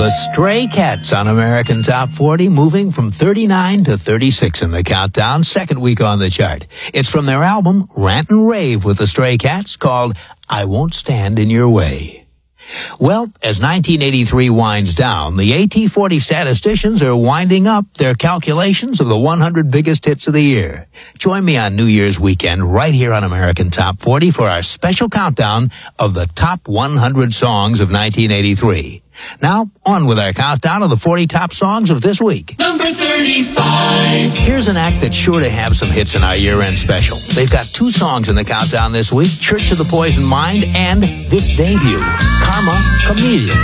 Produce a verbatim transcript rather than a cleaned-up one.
The Stray Cats on American Top forty, moving from thirty-nine to thirty-six in the countdown, second week on the chart. It's from their album, Rant and Rave with the Stray Cats, called I Won't Stand in Your Way. Well, as nineteen eighty-three winds down, the A T forty statisticians are winding up their calculations of the one hundred biggest hits of the year. Join me on New Year's weekend right here on American Top forty for our special countdown of the top one hundred songs of nineteen eighty-three. Now, on with our countdown of the forty top songs of this week. Number thirty-five. Here's an act that's sure to have some hits in our year-end special. They've got two songs in the countdown this week, Church of the Poison Mind and this debut, Karma Chameleon.